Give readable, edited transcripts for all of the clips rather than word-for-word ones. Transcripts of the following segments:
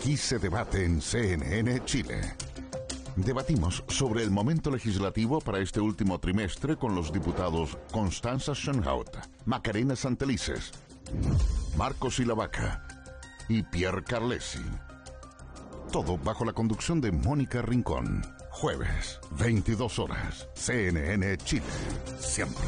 Aquí se debate en CNN Chile. Debatimos sobre el momento legislativo para este último trimestre con los diputados Constanza Schoenhout, Macarena Santelices, Marcos Silavaca y Pierre Carlesi. Todo bajo la conducción de Mónica Rincón. Jueves, 22 horas. CNN Chile. Siempre.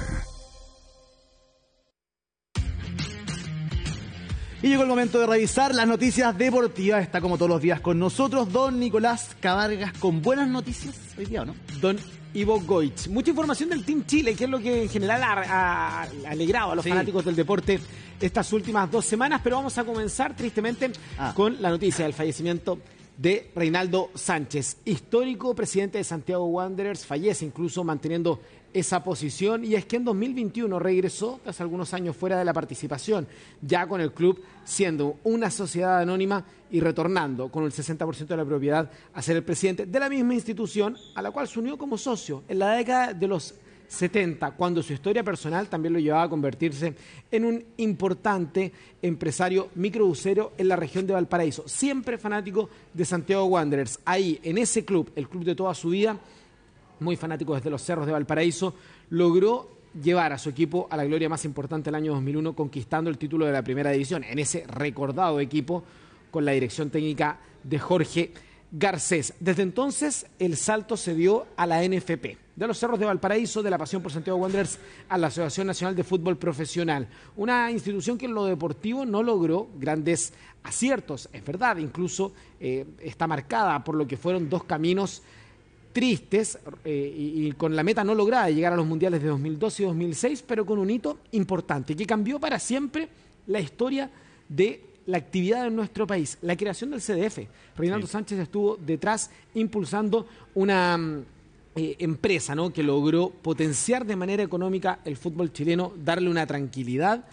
Y llegó el momento de revisar las noticias deportivas. Está como todos los días con nosotros don Nicolás Cabargas con buenas noticias hoy día, ¿o no? Don Ivo Goich. Mucha información del Team Chile, que es lo que en general ha alegrado a los fanáticos del deporte estas últimas 2 semanas, pero vamos a comenzar tristemente con la noticia del fallecimiento de Reinaldo Sánchez, histórico presidente de Santiago Wanderers, fallece incluso manteniendo esa posición, y es que en 2021 regresó tras algunos años fuera de la participación, ya con el club siendo una sociedad anónima y retornando con el 60% de la propiedad a ser el presidente de la misma institución a la cual se unió como socio en la década de los 70, cuando su historia personal también lo llevaba a convertirse en un importante empresario microbusero en la región de Valparaíso, siempre fanático de Santiago Wanderers. Ahí, en ese club, el club de toda su vida, muy fanático desde los cerros de Valparaíso, logró llevar a su equipo a la gloria más importante del año 2001, conquistando el título de la primera división, en ese recordado equipo con la dirección técnica de Jorge Garcés. Desde entonces, el salto se dio a la NFP, de los cerros de Valparaíso, de la pasión por Santiago Wanderers, a la Asociación Nacional de Fútbol Profesional. Una institución que en lo deportivo no logró grandes aciertos, es verdad, incluso está marcada por lo que fueron 2 caminos tristes y con la meta no lograda de llegar a los mundiales de 2012 y 2006, pero con un hito importante que cambió para siempre la historia de la actividad en nuestro país, la creación del CDF. Reinaldo Sánchez estuvo detrás impulsando una empresa, ¿no?, que logró potenciar de manera económica el fútbol chileno, darle una tranquilidad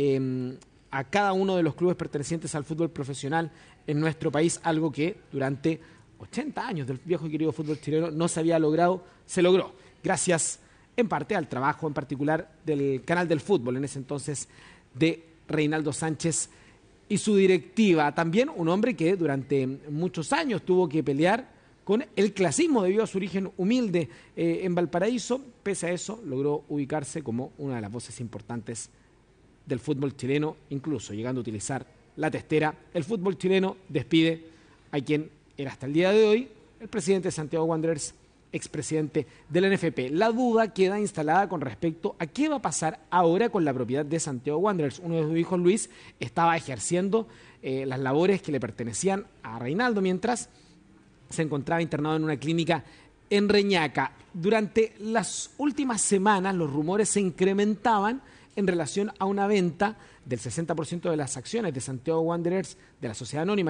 a cada uno de los clubes pertenecientes al fútbol profesional en nuestro país, algo que durante 80 años del viejo y querido fútbol chileno no se había logrado. Se logró, gracias en parte al trabajo en particular del canal del fútbol, en ese entonces, de Reinaldo Sánchez y su directiva. También un hombre que durante muchos años tuvo que pelear con el clasismo debido a su origen humilde en Valparaíso. Pese a eso, logró ubicarse como una de las voces importantes del fútbol chileno, incluso llegando a utilizar la testera. El fútbol chileno despide a quien era hasta el día de hoy el presidente de Santiago Wanderers, expresidente de la NFP. La duda queda instalada con respecto a qué va a pasar ahora con la propiedad de Santiago Wanderers. Uno de sus hijos, Luis, estaba ejerciendo las labores que le pertenecían a Reinaldo mientras se encontraba internado en una clínica en Reñaca. Durante las últimas semanas los rumores se incrementaban en relación a una venta del 60% de las acciones de Santiago Wanderers, de la sociedad anónima